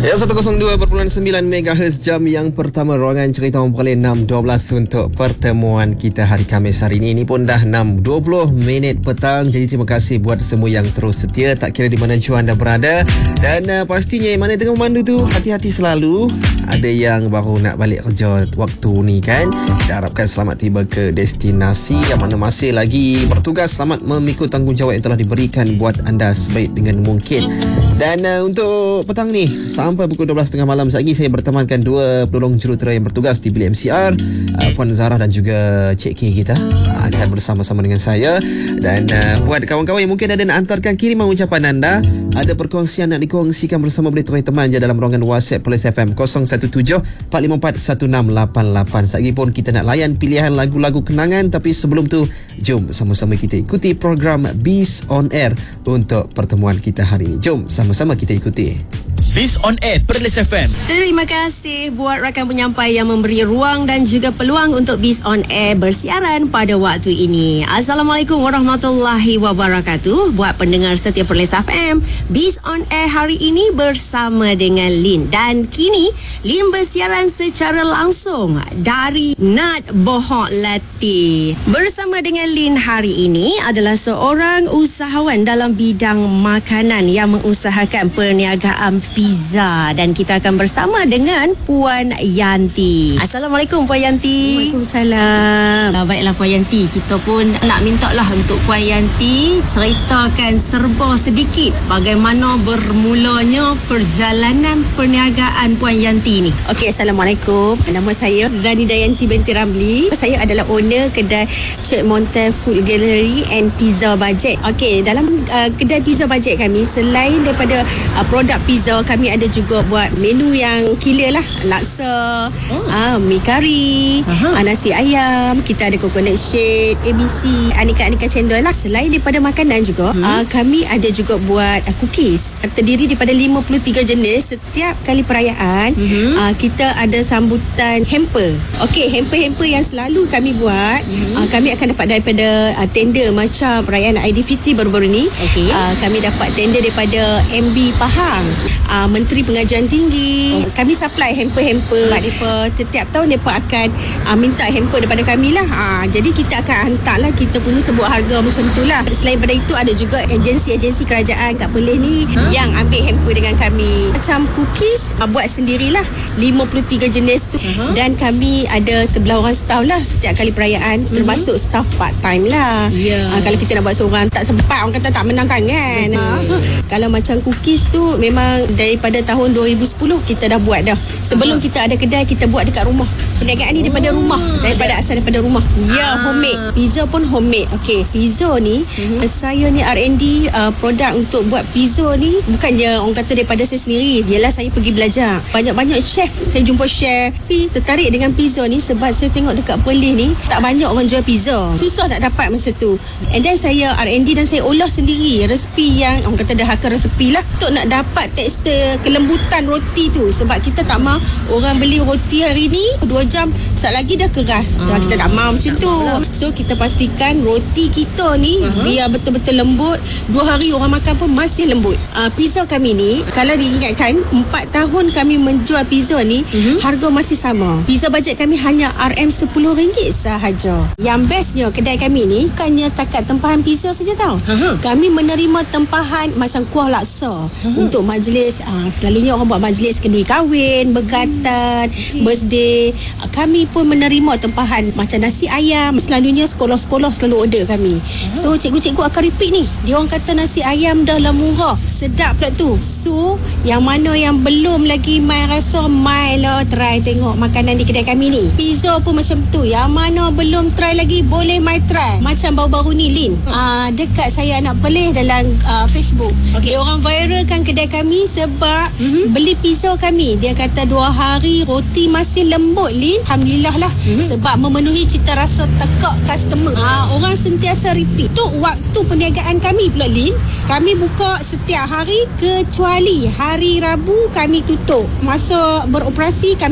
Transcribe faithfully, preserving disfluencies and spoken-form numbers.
Ya, seratus dua perpuluhan sembilan megahertz jam yang pertama ruangan cerita memperoleh enam dua belas untuk pertemuan kita hari Khamis hari ini. Ini pun dah enam dua puluh minit petang. Jadi terima kasih buat semua yang terus setia, tak kira di mana jua anda berada. Dan uh, pastinya yang mana tengah memandu tu, hati-hati selalu. Ada yang baru nak balik kerja waktu ni kan. Kita harapkan selamat tiba ke destinasi. Yang mana masih lagi bertugas, selamat memikul tanggungjawab yang telah diberikan buat anda sebaik dengan mungkin. Dan uh, untuk petang ni sampai pukul dua belas tiga puluh malam lagi saya bertemankan dua penolong jurutera yang bertugas di bilik M C R, uh, Puan Zarah dan juga Cik K kita uh, akan bersama-sama dengan saya. Dan uh, buat kawan-kawan yang mungkin ada nak hantarkan kiriman ucapan anda, ada perkongsian nak dikongsikan bersama, boleh terus teman je dalam ruangan WhatsApp Police F M kosong satu tujuh empat lima empat satu enam lapan lapan. Lagi pun kita nak layan pilihan lagu-lagu kenangan, tapi sebelum tu jom sama-sama kita ikuti program Biz On Air untuk pertemuan kita hari ini. Jom sama-sama kita ikuti Biz On Air Perlis F M. Terima kasih buat rakan penyampai yang memberi ruang dan juga peluang untuk Biz On Air bersiaran pada waktu ini. Assalamualaikum warahmatullahi wabarakatuh. Buat pendengar setia Perlis F M, Biz On Air hari ini bersama dengan Lin. Dan kini Lin bersiaran secara langsung dari Nat Bohok Latih. Bersama dengan Lin hari ini adalah seorang usahawan dalam bidang makanan yang mengusahakan perniagaan pizza, dan kita akan bersama dengan Puan Yanti. Assalamualaikum Puan Yanti. Waalaikumsalam. Ah, baiklah Puan Yanti, kita pun nak minta lah untuk Puan Yanti ceritakan serba sedikit bagaimana bermulanya perjalanan perniagaan Puan Yanti ni. Okey, Assalamualaikum. Nama saya Zani Dayanti binti Ramli. Saya adalah owner kedai Cik Montel Food Gallery and Pizza Budget. Okey, dalam uh, kedai pizza budget kami, selain daripada uh, produk pizza, kami ada juga buat menu yang killer lah. Laksa, oh. uh, mi kari, uh, nasi ayam, kita ada coconut shake, A B C, aneka-aneka cendol lah. Selain daripada makanan juga, hmm. uh, kami ada juga buat uh, cookies. Terdiri daripada lima puluh tiga jenis. Setiap kali perayaan, hmm. uh, kita ada sambutan hamper. Okey, hamper-hamper yang selalu kami buat, hmm. uh, kami akan dapat daripada uh, tender macam perayaan Aidilfitri baru-baru ni. Okay. Uh, kami dapat tender daripada M B Pahang, uh, Menteri Pengajian Tinggi. Oh. Kami supply hamper-hamper. Mereka setiap tahun mereka akan uh, minta hamper daripada kami lah. Uh, jadi kita akan hantar lah, kita punya sebut harga macam tu lah. Selain daripada itu, ada juga agensi-agensi kerajaan kat Perlis ni huh? yang ambil hamper dengan kami. Macam cookies, uh, buat sendirilah lima puluh tiga jenis tu. Uh-huh. Dan kami ada sebelah orang staff lah setiap kali perayaan, uh-huh. termasuk staff part time lah. Yeah. Uh, kalau kita nak buat seorang tak sempat, orang kata tak menang tangan. Uh, kalau macam cookies tu memang daripada tahun dua ribu sepuluh kita dah buat dah. Sebelum uh-huh. kita ada kedai, kita buat dekat rumah. Perniagaan ni daripada oh. rumah, daripada asal daripada rumah. Ya, ah. homemade. Pizza pun homemade. Okey, pizza ni uh-huh. saya ni R and D uh, produk untuk buat pizza ni bukannya orang kata daripada saya sendiri. Yalah, saya pergi belajar. Banyak-banyak chef, saya jumpa chef. Tapi tertarik dengan pizza ni sebab saya tengok dekat Perlis ni tak banyak orang jual pizza. Susah nak dapat masa tu. And then saya R and D dan saya olah sendiri resepi yang orang kata dah hakar resepi lah untuk nak dapat tekstur kelembutan roti tu. Sebab kita tak mahu orang beli roti hari ni dua jam sat lagi dah keras. Hmm. Kita tak mahu macam tu. So kita pastikan roti kita ni uh-huh. biar betul-betul lembut. Dua hari orang makan pun masih lembut. uh, Pizza kami ni, kalau diingatkan, empat tahun kami menjual pizza ni, uh-huh. harga masih sama. Pizza budget kami hanya R M sepuluh ringgit sahaja. Yang bestnya kedai kami ni bukannya takat tempahan pizza saja tau. uh-huh. Kami menerima tempahan macam kuah laksa uh-huh. untuk majlis. uh, Selalunya orang buat majlis kenduri kahwin, bergatan, okay. birthday. uh, Kami pun menerima tempahan macam nasi ayam. Selalunya sekolah-sekolah selalu order kami. uh-huh. So cikgu-cikgu akan repeat ni, dia orang kata nasi ayam dah lah murah, sedap pula tu. So yang mana yang belum lagi mai rasa, mai lah try tengok makanan di kedai kami ni. Pizza pun macam tu, yang mana belum try lagi boleh mai try. Macam baru-baru ni Lin, hmm. uh, dekat saya anak Perlis dalam uh, Facebook, okay. dia orang viralkan kedai kami sebab mm-hmm. beli pizza kami. Dia kata dua hari roti masih lembut Lin. Alhamdulillah lah, mm-hmm. sebab memenuhi cita rasa tekak customer. uh, Orang sentiasa repeat. Tu waktu perniagaan kami pula Lin, kami buka setiap hari kecuali hari Rabu kami tutup. Masa beroperasi kami